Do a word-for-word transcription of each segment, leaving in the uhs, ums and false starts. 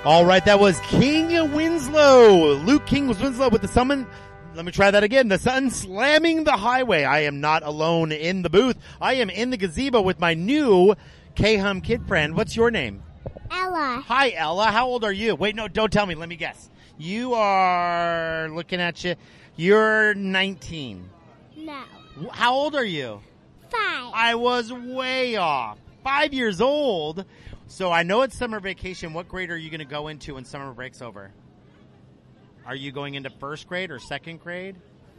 All right, that was King Winslow. Luke King was Winslow with the summon. Let me try that again. The sun slamming the highway. I am not alone in the booth. I am in the gazebo with my new K-Hum Kid friend. What's your name? Ella. Hi, Ella. How old are you? Wait, no, don't tell me. Let me guess. You are, looking at you, you're nineteen. No. How old are you? Five. I was way off. Five years old. So I know it's summer vacation. What grade are you going to go into when summer break's over? Are you going into first grade or second grade?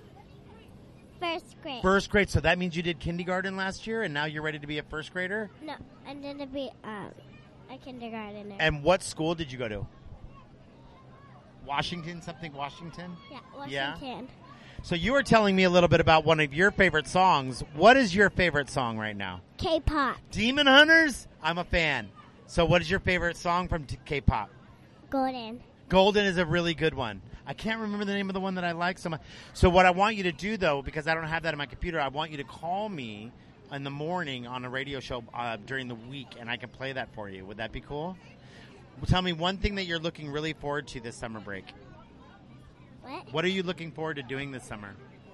First grade. First grade. So that means you did kindergarten last year and now you're ready to be a first grader? No, I'm going to be um, a kindergartner. And what school did you go to? Washington, something Washington? Yeah, Washington. Yeah? So you were telling me a little bit about one of your favorite songs. What is your favorite song right now? K-pop. Demon Hunters? I'm a fan. So what is your favorite song from t- K-pop? Golden. Golden is a really good one. I can't remember the name of the one that I like so much. So what I want you to do, though, because I don't have that in my computer, I want you to call me in the morning on a radio show uh, during the week, and I can play that for you. Would that be cool? Well, tell me one thing that you're looking really forward to this summer break. What? What are you looking forward to doing this summer?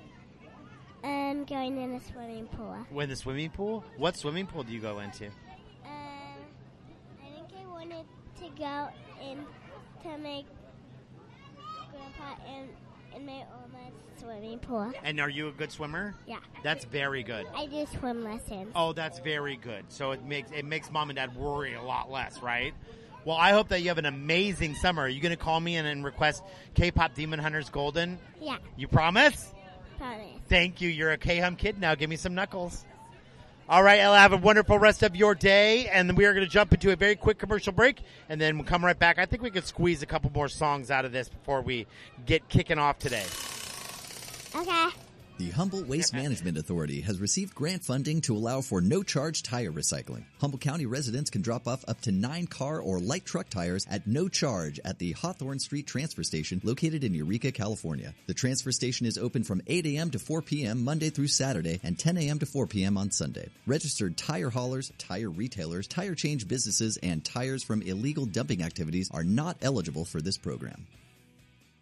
Um, going in a swimming pool. In the swimming pool? What swimming pool do you go into? Um, I think I wanted to go in to make Grandpa and, and my Oma's swimming pool. And are you a good swimmer? Yeah. That's very good. I do swim lessons. Oh, that's very good. So it makes it makes mom and dad worry a lot less, right? Well, I hope that you have an amazing summer. Are you going to call me in and request K-Pop Demon Hunters Golden? Yeah. You promise? Promise. Thank you. You're a K-Hum kid now. Give me some knuckles. All right, Ella, have a wonderful rest of your day. And we are going to jump into a very quick commercial break, and then we'll come right back. I think we could squeeze a couple more songs out of this before we get kicking off today. Okay. The Humboldt Waste Management Authority has received grant funding to allow for no-charge tire recycling. Humboldt County residents can drop off up to nine car or light truck tires at no charge at the Hawthorne Street Transfer Station located in Eureka, California. The transfer station is open from eight a.m. to four p.m. Monday through Saturday and ten a.m. to four p.m. on Sunday. Registered tire haulers, tire retailers, tire change businesses, and tires from illegal dumping activities are not eligible for this program.